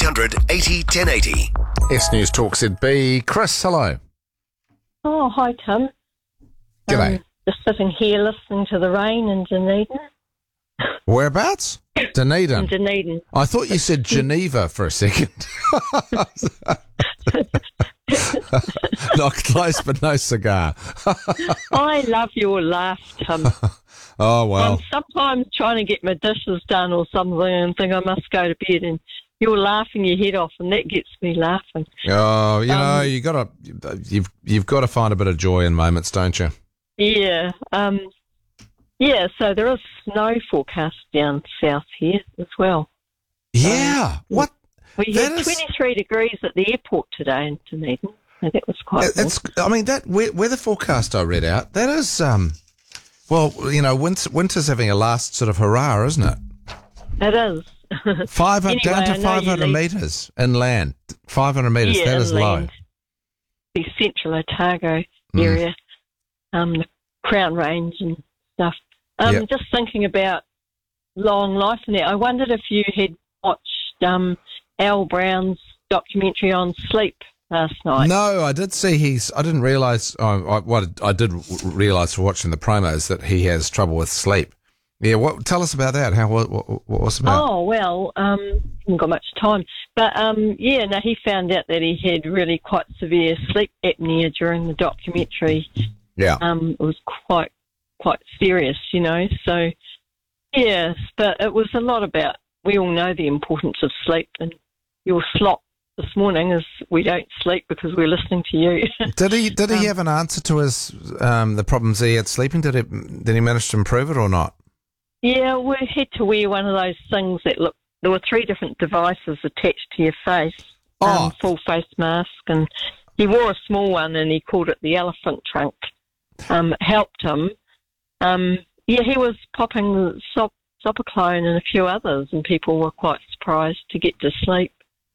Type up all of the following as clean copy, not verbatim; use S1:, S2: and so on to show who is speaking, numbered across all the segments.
S1: 1300 80 1080.
S2: S News Talk ZB. Chris, hello.
S3: Oh, hi, Tim.
S2: G'day.
S3: Just sitting here listening to the rain in Dunedin.
S2: Whereabouts? Dunedin.
S3: In Dunedin.
S2: I thought you said Geneva for a second. Not close, but no cigar.
S3: I love your laugh, Tim.
S2: Oh, well.
S3: I'm sometimes trying to get my dishes done or something and think I must go to bed, and you're laughing your head off, and that gets me laughing.
S2: Oh, you've got to find a bit of joy in moments, don't you?
S3: Yeah. Yeah, so there is snow forecast down south here as well.
S2: Yeah. What?
S3: We had 23 degrees at the airport today in Dunedin. So that was quite good.
S2: I mean, that weather forecast I read out, that is, well, you know, winter's having a last sort of hurrah, isn't it?
S3: It is.
S2: 500
S3: Anyway,
S2: down to
S3: I know
S2: 500 metres inland. 500 metres, that is low.
S3: The central Otago area, the Crown Range and stuff.
S2: Yep.
S3: Just thinking about long life in there, I wondered if you had watched Al Brown's documentary on sleep last night.
S2: No, I did see I didn't realise, I did realise for watching the promos that he has trouble with sleep. Yeah, tell us about that. What was it about?
S3: Oh, well, haven't got much time. But, he found out that he had really quite severe sleep apnea during the documentary.
S2: Yeah.
S3: It was quite serious, you know. So, yes, but it was a lot about, we all know the importance of sleep, and your slot this morning is we don't sleep because we're listening to you.
S2: Did he have an answer to his the problems he had sleeping? Did he manage to improve it or not?
S3: Yeah, we had to wear one of those things that there were 3 different devices attached to your face, full face mask, and he wore a small one and he called it the elephant trunk. Helped him. He was popping Sopoclone and a few others, and people were quite surprised to get to sleep.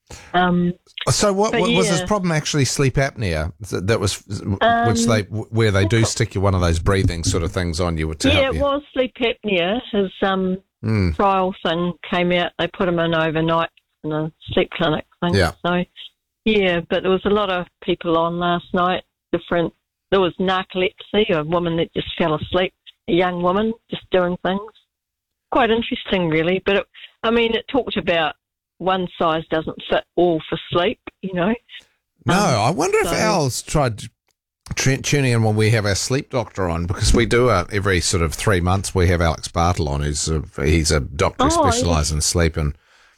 S2: So what was his problem? Actually, sleep apnea. That was where they do stick you one of those breathing sort of things on you to help you.
S3: Yeah, it was sleep apnea. His trial thing came out. They put him in overnight in a sleep clinic thing.
S2: Yeah.
S3: So but there was a lot of people on last night. There was narcolepsy, a woman that just fell asleep, a young woman just doing things. Quite interesting, really. But it talked about one size doesn't fit all for sleep, you know.
S2: No, I wonder if Al's tried tuning in when we have our sleep doctor on, because we do every sort of 3 months we have Alex Bartle on, he's a doctor who specialises in sleep. And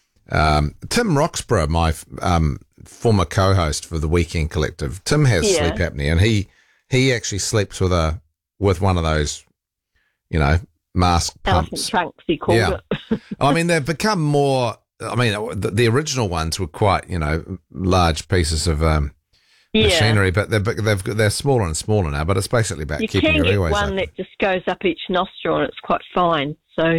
S2: Tim Roxburgh, my former co-host for the Weekend Collective, Tim has sleep apnea, and he actually sleeps with one of those, you know, mask
S3: elephant
S2: pumps.
S3: Trunks, he called it.
S2: I mean, they've become more. I mean, the original ones were quite, you know, large pieces of machinery, but they're smaller and smaller now. But it's basically about keeping your airways
S3: one
S2: open.
S3: that just goes up each nostril, and it's quite fine. So,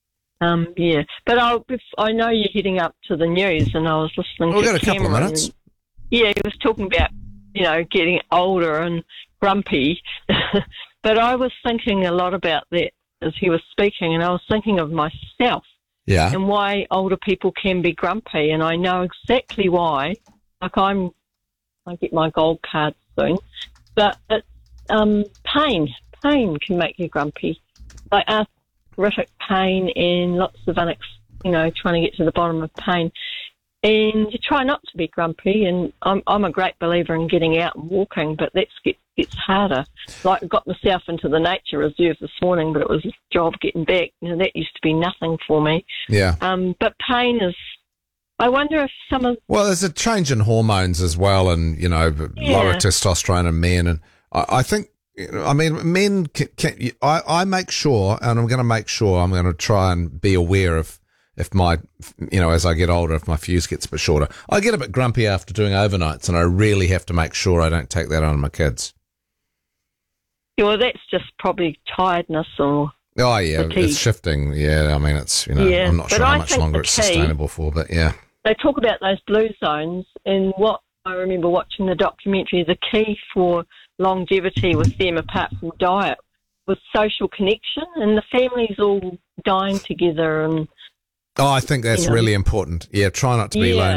S3: But I know you're heading up to the news, and I was listening to
S2: We've got a couple of
S3: Cameron,
S2: minutes.
S3: Yeah, he was talking about, you know, getting older and grumpy. But I was thinking a lot about that as he was speaking, and I was thinking of myself.
S2: Yeah.
S3: And why older people can be grumpy, and I know exactly why. Like I get my gold card soon, but it's pain. Pain can make you grumpy. Like arthritic pain and lots of trying to get to the bottom of pain. And you try not to be grumpy, and I'm a great believer in getting out and walking, but that gets harder. Like I got myself into the nature reserve this morning, but it was a job getting back. You know, that used to be nothing for me.
S2: Yeah.
S3: But pain is, I wonder if some of...
S2: Well, there's a change in hormones as well, and, you know, lower testosterone in men. And I think, I mean, men I make sure, and I'm going to make sure, I'm going to try and be aware of if my, you know, as I get older, if my fuse gets a bit shorter. I get a bit grumpy after doing overnights, and I really have to make sure I don't take that on my kids.
S3: Yeah, well, that's just probably tiredness or...
S2: Oh, yeah,
S3: fatigue.
S2: It's shifting. Yeah, I mean, it's, you know, I'm not sure how much longer it's sustainable for, but yeah.
S3: They talk about those blue zones, and what I remember watching the documentary, the key for longevity with them, apart from diet, was social connection, and the families all dying together. And
S2: I think that's really important. Yeah, try not to be lonely.